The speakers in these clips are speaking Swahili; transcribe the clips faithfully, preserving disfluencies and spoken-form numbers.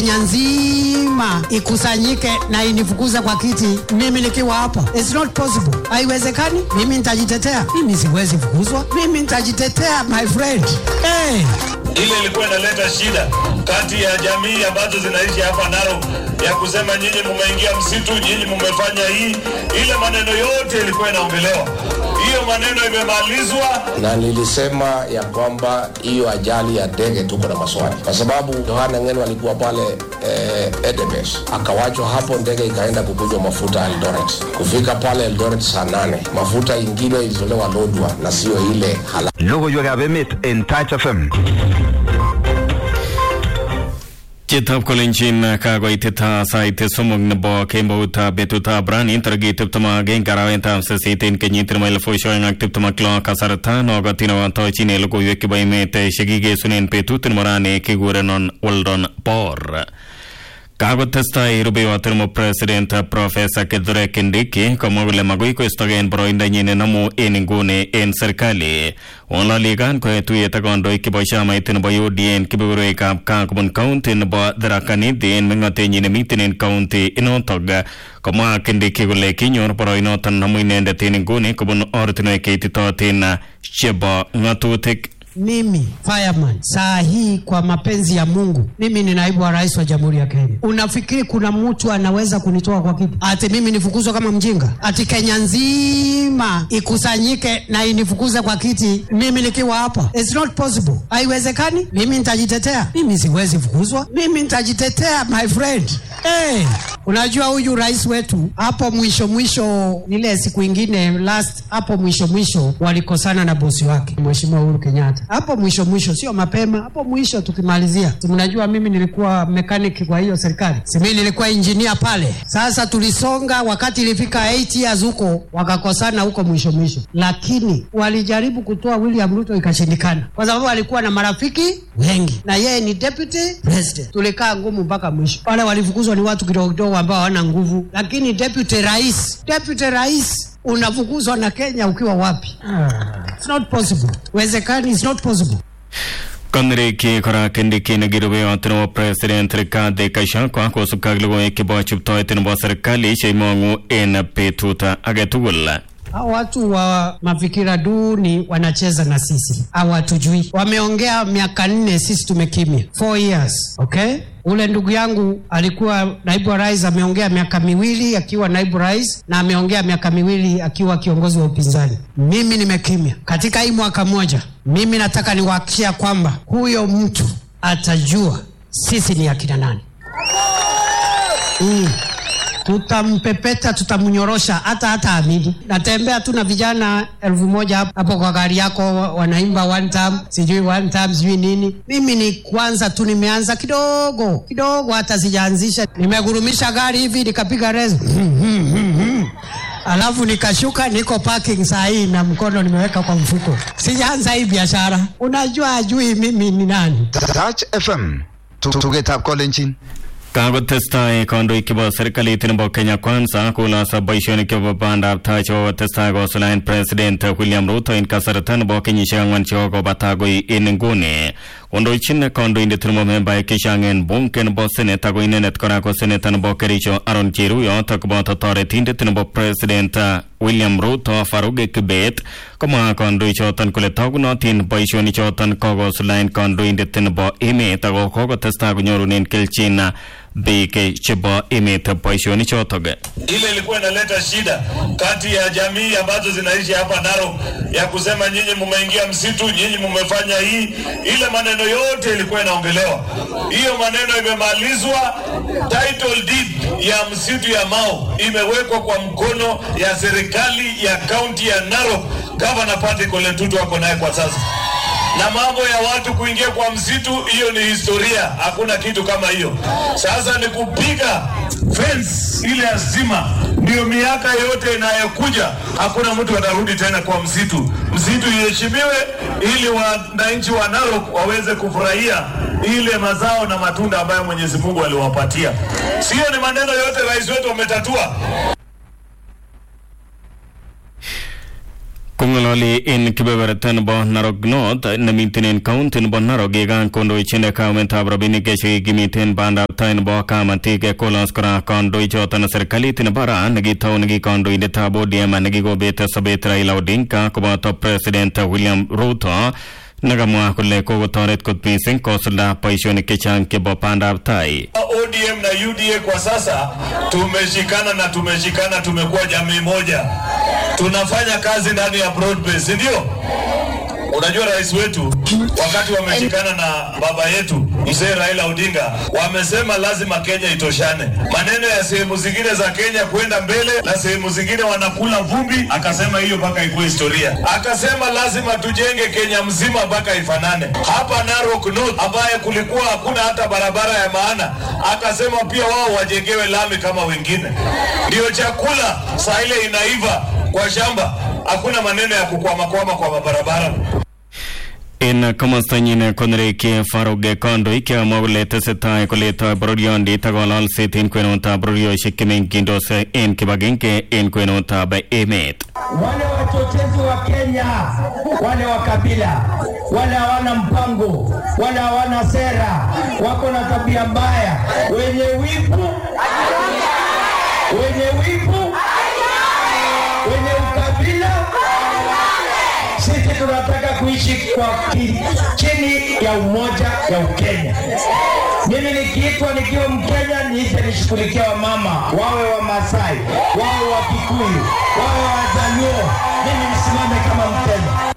Kenya nzima ikusanyike na inifukuza kwa kiti mimi nikiwa hapa. It's not possible. Haiwezekani. Mimi nitajitetea. Mimi siwezi fukuzwa. Mimi nitajitetea my friend. Hey. Ile ilikuwa inaleta shida kati ya jamii ambazo zinaishi hapa Narok ya kusema nyinyi mmeingia msitu, nyinyi mmefanya hii. Ile maneno yote ilikuwa inaongelewa. Hiyo maneno imemalizwa. Na nilisema ya kwamba hiyo ajali ya ndege tuko na maswali. Kwa sababu Yohana Ngeno walikuwa pale eh, Edebes. Akawachwa hapo, ndege ikaenda kukunywa mafuta Eldoret. Kufika pale Eldoret saa nane. Mafuta ingine ilizolewa Lodwar na sio ile halali. Logo yo gabemit in Touch F M. Chitap kolinjin kagoitita saite somog nabo kembauta betuta brani intergi tiptama gen karawenta sesitin kenyitir mail foshoing activtama klo kasarta nogatino wanto chine logo yeki baimete shigige sunen petutin morane kigurenon waldon por Kagotestai rubewa termo president Professor Kithure Kindiki como le magoiko stogen broinda nyine namu eningune en serikali wala ligan ko tuyeta gondo ikibosha maitin boyo dien kibure kap kakbon county nbo drakani den mengate nyine mitinen county inotoga como Kindiki gole kinyor broino tan namu inende teningune kobon ortino keitito tena chebo ngatutik. Mimi fireman saa hii kwa mapenzi ya Mungu mimi ni naibu wa rais wa Jamhuri ya Kenya. Unafikiri kuna mtu anaweza kunitoa kwa kiti ati mimi nifukuzwe kama mjinga? Ati Kenya nzima ikusanyike na inifukuze kwa kiti mimi nikiwa hapa? It's not possible. Haiwezekani. Mimi nitajitetea. Mimi siwezi fukuzwa. Mimi nitajitetea my friend. Hey, unajua huyu rais wetu hapo mwisho mwisho ile siku ingine last hapo mwisho mwisho walikosana na bosi wake Mheshimiwa Uhuru Kenyatta. Hapo mwisho mwisho sio mapema, hapo mwisho tukimalizia. Mnajua mimi nilikuwa mechanic kwa hiyo serikali. Si mimi nilikuwa engineer pale. Sasa tulisonga wakati ilifika eight years huko wakakosana huko mwisho mwisho. Lakini walijaribu kutoa William Ruto ikashindikana. Kwa sababu alikuwa na marafiki wengi na yeye ni deputy president. Tulikaa ngumu mpaka mwisho. Wale walifukuzwa ni watu kidogo kidogo ambao hawana nguvu, lakini deputy rais, deputy rais unafukuzwa na Kenya ukiwa wapi? It's not possible. Wezekani, it's not possible. Kandriki kora Kindiki nagirwe atno president Rigathi Gachagua ko sukaglugo ekibo chupto tino serikali cheimongu en petuta agetugul. Hao watu wa mafikira duni wanacheza na sisi. Hawatujui. Wameongea miaka nne, sisi tumekimia. Four years. Okay? Ule ndugu yangu alikuwa naibu wa rais, ameongea miaka miwili akiwa naibu rais na ameongea miaka miwili akiwa kiongozi wa upinzani. Mimi nimekimia. Katika hii mwaka moja, mimi nataka niwahakikishia kwamba huyo mtu atajua sisi ni akina nani. Mm. Tutampepeta, tutamnyorosha hata hata amini. Natembea tu na vijana elfu moja hapo kwa gari yako wanaimba one time, sijui one time sijui nini. Mimi ni kwanza tu nimeanza kidogo, kidogo hata sijaanzisha. Nimegurumisha gari hivi nikapiga rezo. Alafu nikashuka niko parking saa hii na mkono nimeweka kwa mfuko. Sijaanza hii biashara. Unajua ajui mimi ni nani. Touch F M. Tugetap kolenjin. Kagotestai kondo ikibo serikali tinbo Kenya Kwanza kula sa baishoni kibo banda tacho testai go sulain president William Ruto in kasaratan bo kenyisha ngwancho go batago inengune kondo chinne kondo inde tinbo memba kishangen bunken bo seneta go inenet kora ko senetan bo kericho Aaron Cheruiyot takbo totore tinde tinbo president William Ruto faruge kibet kama kondo ichotan kule tagunotin baishoni chotan kogo sulain kondo inde tinbo ime tago kogo testai go nyorunen kelchina beke chebo imeta paishoni chotoge. Ile ilikuwa inaleta shida kati ya jamii ambazo zinaishi hapa Narok ya kusema nyinyi mmeingia msitu, nyinyi mmefanya hii. Ile maneno yote ilikuwa inaongelewa. Hiyo maneno imemalizwa. Title deed ya msitu ya Mau imewekwa kwa mkono ya serikali ya county ya Narok. Governor Patrick Ole Ntutu wako naye kwa sasa. Na mambo ya watu kuingia kwa msitu, hiyo ni historia. Hakuna kitu kama hiyo. Sasa ni kupiga fence ile azima. Ndio miaka yote inayokuja hakuna mtu atarudi tena kwa msitu. Msitu iheshimiwe ili wananchi wa Narok waweze kufurahia ile mazao na matunda ambayo Mwenyezi Mungu aliwapatia. Sio ni maneno yote rais wetu ametatua. Kungalo ngololi in kebeberta nebo Narok North nemiten en county nebo Narok yekan kondoichin kaumetab rabinik chekikimiten bandab tai nebo kamatik kolos kora kandoichoton serikalit nebo ra nekitau nekikandoindetab O D M nekikobet sobet Raila Odinga koboto President William Ruto nakamwa kole kokotoret kot mising kosulda boisionik chechang chebo bandab tai. O D M na U D A kwa sasa tumeshikana na tumeshikana, tumekuwa jamii moja, tunafanya kazi ndani ya broad base, ndio? Unajua rais wetu wakati wameshikana na baba yetu Mzee Raila Odinga wamesema lazima Kenya itoshane. Maneno ya sehemu zingine za Kenya kwenda mbele na sehemu zingine wanakula vumbi, akasema hiyo mpaka ikuwe historia. Akasema lazima tujenge Kenya mzima mpaka ifanane. Hapa Narok North ambaye kulikuwa hakuna hata barabara ya maana, akasema pia wao wajengewe lami kama wengine. Ndio chakula saa ile inaiva kwa shamba, hakuna maneno ya kukwama kwama kwa barabara. In komostanyin konreki Faruge Kondo ikia mogule tesetai koleta bororiondi tagolol setin kwenota bororio shikimin kindose in kibaginke in kwenota ba emet. Wale wachochezi wa Kenya, wale wa kabila, wale hawana mpango, wale hawana sera, wako na tabia mbaya, wenye wivu, wenye wivu, wenye ukabila. Sisi tunataka kuishi kwa chini ya umoja ya Ukenya. Mimi nikiitwa nikiwa Mkenya niite nishughulikia wa mama, wawe wa Masai, wawe wa Kikuyu, wawe wa Jaluo. Mimi nisimame kama Mkenya.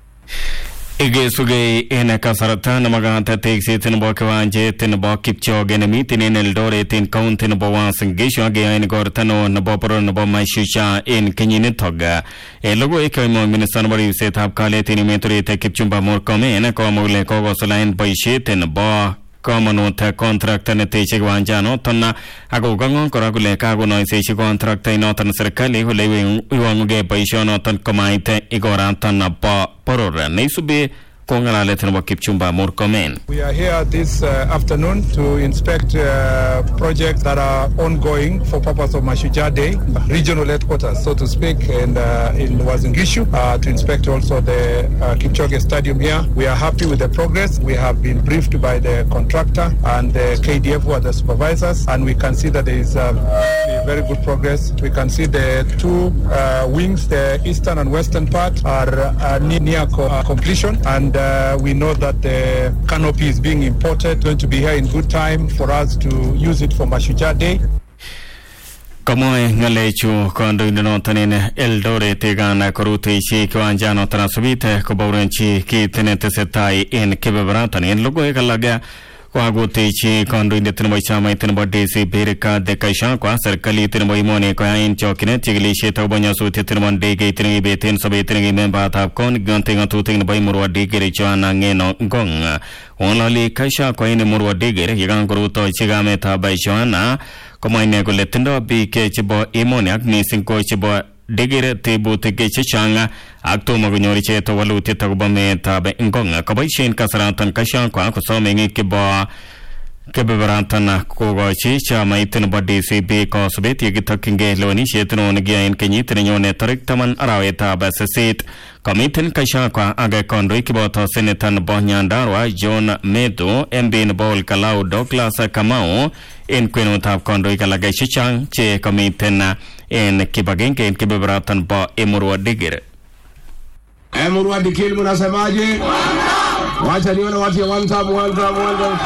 Ige suge ene kasarata na maganta teksi tinbo kwanje tinbo Kipchoge ne mitin in Eldoret in county no Uasin Gishu age in gortano no boporo no Maishisha in Kenyini Toga e logo e mo minister bari setup kale tin metri te Kipchumba Murkomen ko mole ko gosalain baishet bo Commonwealth contract ne teche wanjano tonna ago gangon koragule kago no sechi contract no tan serikali hole iwanguge baishono tan komaite igora tan ba porora ne subi kongalale tan Kipchumba Murkomen. We are here this uh, afternoon to inspect uh, projects that are ongoing for purpose of Mashujaa Day, regional headquarters, so to speak, and uh, in Uasin Gishu, uh, to inspect also the uh, Kipchoge Stadium here. We are happy with the progress. We have been briefed by the contractor and the K D F who are the supervisors, and we can see that there is uh, very good progress. We can see the two uh, wings, the eastern and western part, are uh, near co- uh, completion, and uh, we know that the canopy is being imported, going to be here in good time for us to use it for Mashujaa Day. Kamoe ngalechu kondo indano tanene Eldoret egana korute ishi kiwanjano tanasubite kubaurenchi ki tenete setai in kibebratan in logo ekalaga kwa gote ishi kondo indetino chama itino D C Berika de Kaisha kwa serikali itino imone kwa in chokine chigli sheta ubanya suti itino dege itino beten sobe itino memba tap kon gante ngatu itino murwa dege chwana ngeno ngong onali Kaisha kwa in murwa dege yegan koruto chigame tabai chwana Como ine kule tindo bi ke chibo imoni ak mising ko chibo digire tibu tike chichanga akto magonyori cheto waluti tagubame tabe ingonga kabaishin kasaratan kashan kwa kusome ngi kibo kebeberantana kogo chicha maitin ba D C B ko subeti gitakinge loni shetno ngia in kenyit nyone tarik taman araweta basesit Kamitin kasha kwa aga kondo ikiboto senetan Bonyandarwa John Medo M B Bol Kalau Douglas Kamau in kwenu tap kondo ikalaga shichang che kamitin in kibagenke in kibebratan ba emurwa digir. Emurwa dikil munasemaje? Wacha nione watu ya one time one time one time.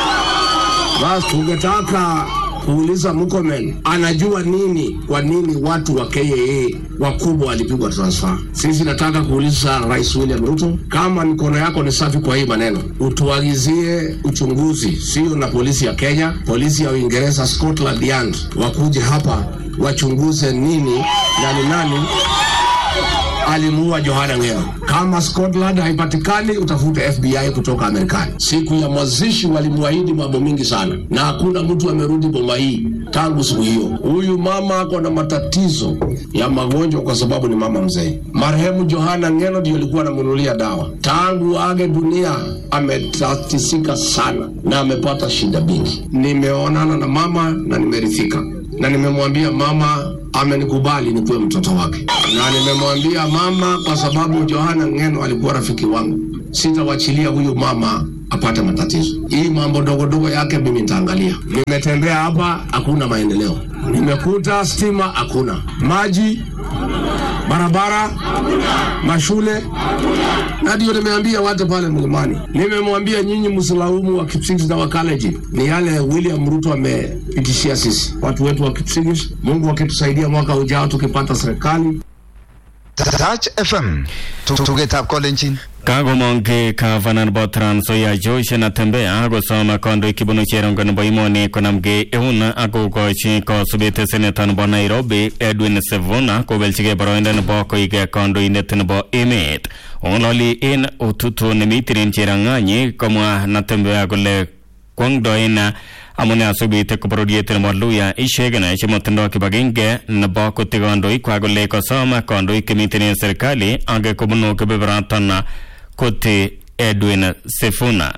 Bas tungetaka kuuliza Murkomen anajua nini, kwa nini watu wa K A A wakubwa walipigwa transfer. Sisi nataka kuuliza Rais William Ruto, kama mikono yako ni safi kwa hii maneno, utuagizie uchunguzi, sio na polisi ya Kenya, polisi ya Uingereza, Scotland Yard wakuje hapa wachunguze nini na ni nani alimuua Johana Ngeno. Kama Scotland haipatikani, utafute F B I kutoka Amerikani. Siku ya mazishi walimuahidi mambo mingi sana, na hakuna mtu amerudi boma hii tangu siku hiyo. Huyu mama ako na matatizo ya magonjwa kwa sababu ni mama mzee. Marehemu Johana Ngeno ndiye alikuwa anamunulia dawa. Tangu age dunia ametatisika sana na amepata shida mingi. Nimeonana na mama na nimeridhika, na nimemwambia mama amenikubali nikuwe mtoto wake, na nimemwambia mama, kwa sababu Johana Ngeno alikuwa rafiki wangu, sitawachilia huyu mama apate matatizo. Hii mambo dogo dogo yake mimi nitaangalia. Nimetembea hapa, hakuna maendeleo. Nimekuta stima hakuna, maji, barabara, mashule. Na ndio nimeambia watu pale mlimani. Nimemwambia nyinyi msilaumu wa Kipsigis na wa College. Ni yale William Ruto amepitishia sisi. Watu wetu wa Kipsigis, Mungu akitusaidia mwaka ujao tukipata serikali. Touch F M. Tugetap kolenjin. Kagomong ke Gavana Botran Soya Josh na tembea gosoma kondo kibunu cherongo no boimoni konamge euna ako kochi ko subete Senator no Nairobi Edwin Sifuna ko belchige baroinde no boko ige kondo inet no bo emet onloli in ututu ne mitrin cheranganye komwa na tembea gole kwangdo ina amune asubite ko prodiete no luya ishegana chimotondo kibagenge na boko tigondo ikwa gole ko soma kondo ikimitini serikali age kobuno ke bebrantana kote Edwin Sifuna.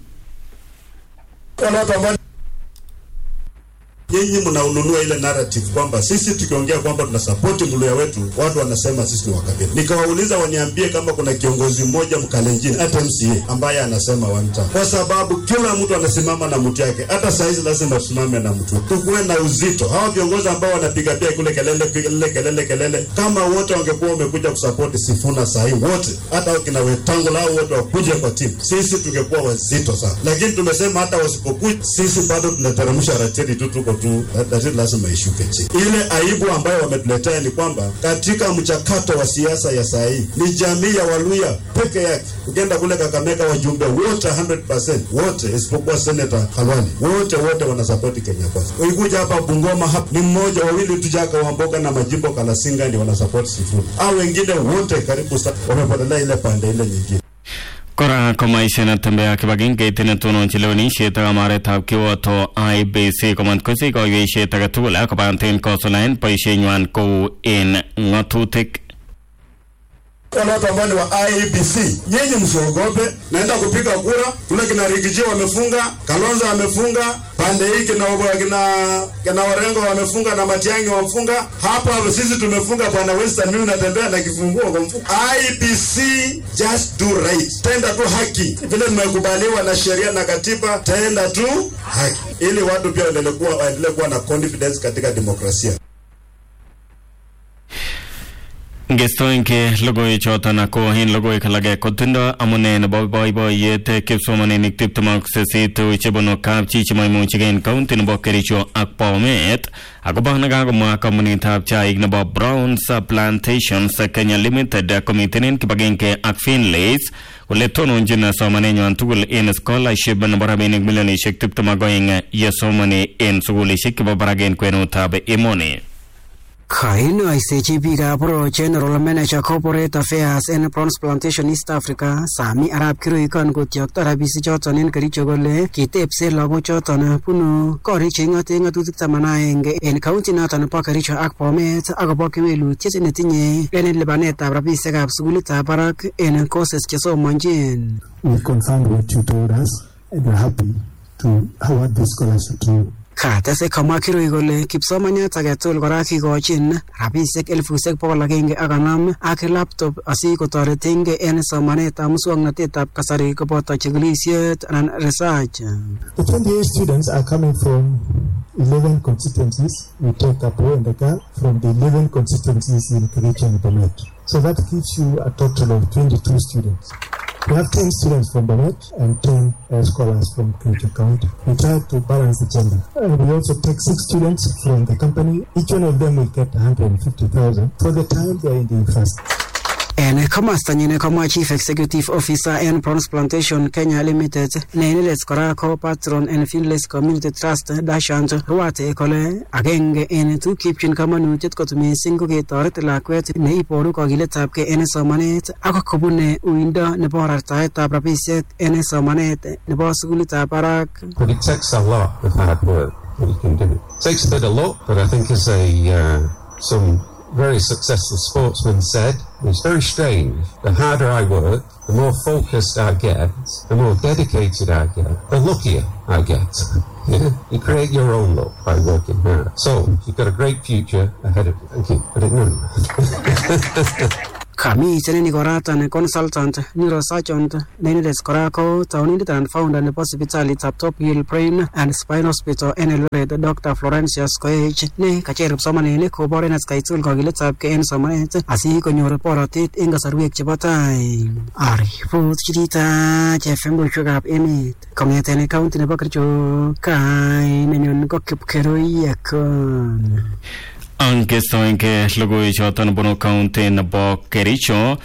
Nyinyi mnaununua ile narrative kwamba sisi tukiongea kwamba tunasupport Mluya wetu, watu wanasema sisi ni wakabila. Nikawauliza waniambie kama kuna kiongozi mmoja Mkalenjin hata M C A ambaye anasema one time. Kwa sababu kila mtu anasimama na mtu yake. Hata saizi lazima tusimame na mtu. Tukuwe na uzito. Hawa viongozi ambao wanapiga pia kule kelele kelele kelele kelele, kama wote wangekuwa wamekuja kusupport Sifuna sahi wote, hata wakina Wetangula hao wote wakuje kwa timu, sisi tungekuwa wazito sana. Lakini tumesema hata wasipokuja sisi bado tunateremsha ratili tu tuko tu, lazima ishuke chini. Ile aibu ambayo wametuletea ni kwamba katika mchakato wa siasa ya saa hii ni jamii ya Waluya peke yake. Ukienda kule Kakamega wajumbe wote one hundred percent wote isipokuwa Senator Khalwale wote wote wanasupport Kenya Kwanza. Ukikuja hapa Bungoma hapa ni mmoja wawili tu Jaka Wamboka na Majimbo Kalasinga ndio wanasupport Sifuna. Hao wengine wote karibu sana wamepotelea ile pande ile nyingine. Kora komaisha na tembea kibagenge tena tuno chiloni sheta amare thap kiwoto I B C command kosi ko ye sheta gatula ko banten ko solan paishe nywan ko in ngatutik watu ambao ni wa I B C, nyinyi msiogope, naenda kupiga kura. Kule kina Rigiji wamefunga, Kalonzo amefunga, pande hiki na kina kina Warengo wamefunga na Matiang'i wamefunga. Hapa sisi tumefunga bwana Western, mimi natembea na kifunguo kwa mfuko. I B C just do right. Tenda tu haki. Vile mmekubaliwa na sheria na katiba, tenda tu haki. Ili watu pia waendelee kuwa waendelee kuwa na confidence katika demokrasia. Gestoinke logoi chotana ko hin logoi khalage kotindo amune na boy boy boy yete kipsomane niktip tamak sesi to chebono kapchi chimai muchigen county no bokericho akpomet agobana ga ma community tapcha igna Brown Plantations Kenya Limited committee kibagenke akfinlays ule tono njina somane nyan tugul in scholarship na barabeni milioni shektip tamagoing yesomane in suguli shikba baragen kwenu tabe imoni. Kaino I C G P Gabro General Manager Corporate Affairs and Prawns Plantation East Africa Sami Arab Kirui kan gotyok tarabisi choton en Kericho gole kitepse lago choton punu kori chingate ngatutik tamanaenge en county noton po Kericho ak Bomet akobo kewelutiet netinye en lipanetab rabisiekab sukulitab barak en courses chesomonjin. We confirmed what you told us and we're happy to award this scholarship to you. Katese kama Kirui gole kipsomaniat agetugul kora kikochin rabisiek elifusiek bokol agenge ak konom ak laptop asikotoretenge en somanetab muswoknotetab kasari koboto chikilisiet anan research. The twenty-eight students are coming from eleven constituencies. We take up and the from the eleven constituencies in Kericho and Bomet. So that gives you a total of twenty-two students. We have ten students from Bomet and ten uh, scholars from Kericho County. We try to balance the gender. And we also take six students from the company. Each one of them will get one hundred fifty thousand for the time they are in the university. En komasta nyine kama Chief Executive Officer en Prawns Plantation Kenya Limited neinilet kora ko patron en Finlays Community Trust Dashant Ruate kole agenge en tukipchin kamanutiet kot mising ko ketoret lakwet ne iboru kakiletabge en somanet ak kobune uindo nebo rartaetab rabisiek en somanet nebo sukulitab barak. But it takes a lot of hard work that you can do. It takes a bit a lot, but I think as a uh, some very successful sportsman said, it's very strange. The harder I work, the more focused I get, the more dedicated I get, the luckier I get. Yeah? You create your own luck by working hard. So, you've got a great future ahead of you. Thank you. I didn't know. Kami cheneni koratan consultant neurosurgeon Nenides Korako Taunid and founder the hospitali tap Top Hill Brain and Spine Hospital N L red Doctor Florencia Skoech ne kacherub somani ne kobore na skaitul gogilet ap ke en somanet asi konyor porotit ing kasarwek chebo tai ari fut chita chefembo chugap emet kongeten county nebo Kericho kai nenyon kokipkeroi yakon Anche soinke logo choton bono county nebo Kericho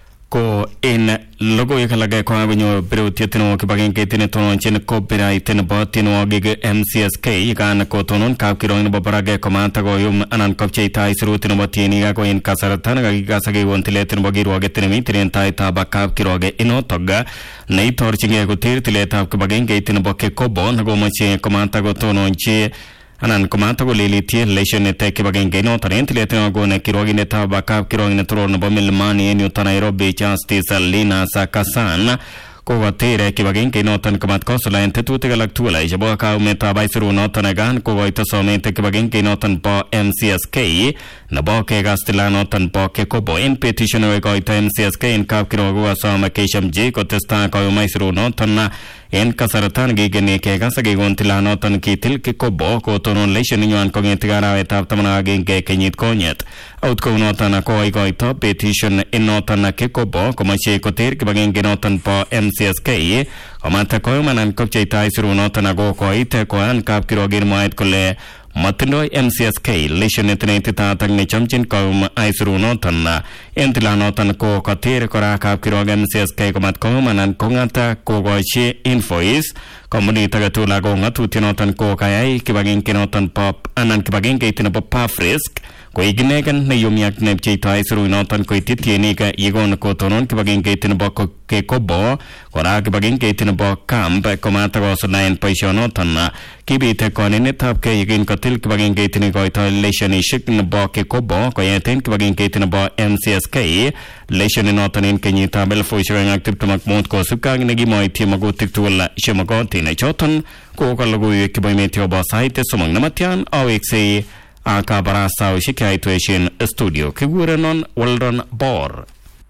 ko in logo yakalage ko abenyo breutietino ke bagen ke tine tonon chen copyright ne botino gig M C S K kan ko tonon ka kiro ne barage ko manta go yum anan kopche tai srutino botini ga ko in kasaratan ga ga sage wontiletin bogiro ge tine mitren tai ta bakap kiro ge ino toga nei torchinge go tir tileta ke bagen ke tine bokke ko bon go moche ko manta go tonon che anan komanta go leliti leshone te ke bagen geno tarent letno go ne kirogi ne ta bakap kirogi ne tro no bomil mani en Nairobi justice Lina Sakasan ko watere ke bagen geno tan kamat ko sola ente tu te galak tu lai jabo ka meta bai suru no tan gan ko go ito somente ke bagen geno tan po M C S K na bo ke gastilano tan po ke ko bo in petition go ito M C S K in kap kirogo asama ke shamji ko testa ko mai suru no tan en kasaratan gigene ke gasage gontilano tan kitil ke ko bo ko tonon leshen nyan ko ngetigara etap tamana gen ke kenyit konyet out ko no tan ko ai ko ito petition in no tan ke ko bo ko mache ko ter ke bagen geno tan po M C S K o mata ko manan ko cheitai suru no tan go ko ite ko an kap kirogir moet ko le Matindoi M C S K leshen etneti ta tang ne chamchin ko ai suru no tan entilano tan ko ko ter ko ra kap kirog M C S K ko mat ko manan ko ngata ko go chi invoice komuni tagatula go ngatu tinotan ko kayai kibagen kinotan pop anan kibagen ke tin pop frisk ko ignegan ne yumiak ne cheitai suru no tan ko titieni ka igon ko tonon kibagen ke tin bok ke ko bo ko ra kibagen ke tin bok kamp ko mata go so nine paishono tan kibite ko ne tap ke igin ko til kibagen ke tin ko ita leshen ishik ne bok ke ko bo ko yeten kibagen ke tin bo M C S K leshen no tan in kenyita bel fo showing active to makmut ko sukang ne gi moi ti mago tiktula shemago tin choton ko ko logo ye kibai meteo ba site somang namatian awxe aka barasa o shikai tuition studio kigurenon waldon bor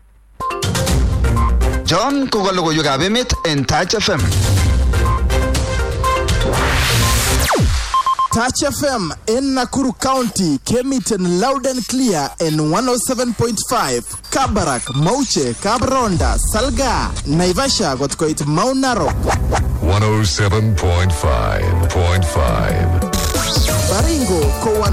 John ko logo yo gabemit en Touch F M Touch F M in Nakuru County came it in loud and clear in one oh seven point five. Kabarak, Mauche, Kabronda, Salga, Naivasha got quite Mount Narok. one oh seven point five point five. Baringo, Kowan